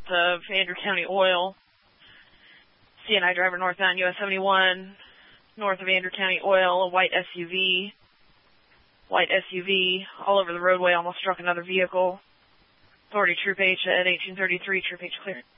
of Andrew County Oil. CNI driver northbound US 71, north of Andrew County Oil, a white SUV. White SUV all over the roadway, almost struck another vehicle. Authority Troop H at 1833, Troop H clear.